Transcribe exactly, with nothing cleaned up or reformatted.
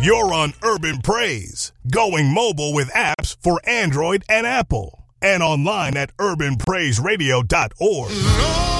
You're on Urban Praise, going mobile with apps for Android and Apple, and online at urban praise radio dot org.